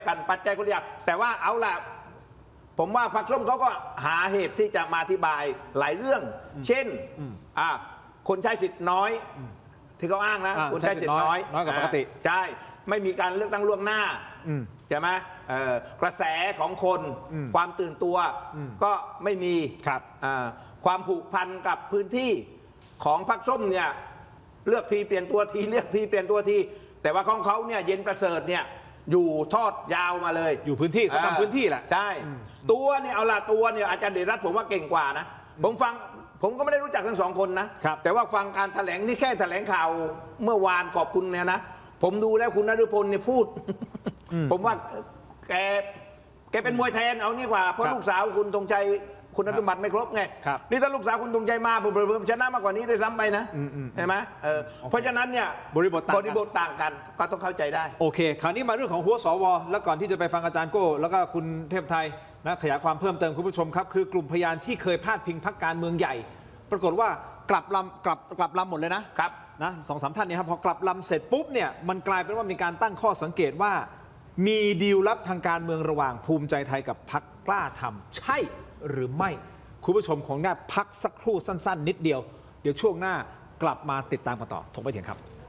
กันปัจจัยคนละอย่างแต่ว่าเอาล่ะผมว่าพรรคส้มเขาก็หาเหตุที่จะมาอธิบายหลายเรื่องเช่นคนใช้สิทธิ์น้อยที่เขาอ้างนะคนใช้สิทธิ์น้อยกว่าปกติใช่ไม่มีการเลือกตั้งล่วงหน้าใช่ไหมกระแสของคนความตื่นตัวก็ไม่มีความผูกพันกับพื้นที่ของพรรคส้มเนี่ยเลือกทีเปลี่ยนตัวทีเลือกทีเปลี่ยนตัวทีแต่ว่าของเขาเนี่ยเย็นประเสริฐเนี่ยอยู่ทอดยาวมาเลยอยู่พื้นที่เขาทำพื้นที่แหละใช่ตัวเนี่ยเอาละตัวเนี่ยอาจารย์เดชรัตน์ผมว่าเก่งกว่านะผมก็ไม่ได้รู้จักทั้งสองคนนะแต่ว่าฟังการแถลงนี่แค่แถลงข่าวเมื่อวานขอบคุณเนี่ยนะผมดูแล้วคุณนฤพลเนี่ยพูดผมว่าแกเป็นมวยแทนเอานี่กว่าเพราะลูกสาวคุณธงชัยคุณสมบัติไม่ครบไงนี่ถ้าลูกสาวคุณธงชัยมาผมชนะมากกว่านี้ด้วยซ้ำไปนะเห็นไหมเพราะฉะนั้นเนี่ยบริบทต่างกันก็ต้องเข้าใจได้โอเคคราวนี้มาเรื่องของหัวสวแล้วก่อนที่จะไปฟังอาจารย์โก้แล้วก็คุณเทพไทยนะขยายความเพิ่มเติมคุณผู้ชมครับคือกลุ่มพยานที่เคยพาดพิงพรรคการเมืองใหญ่ปรากฏว่ากลับลำหมดเลยนะครับนะ2-3 ท่านเนี่ยครับพอกลับลำเสร็จปุ๊บเนี่ยมันกลายเป็นว่ามีการตั้งข้อสังเกตว่ามีดีลลับทางการเมืองระหว่างภูมิใจไทยกับพรรคกล้าทำใช่หรือไม่คุณผู้ชมของหน้าพักสักครู่สั้นๆนิดเดียวเดี๋ยวช่วงหน้ากลับมาติดตามกันต่อถกไปเถียงครับ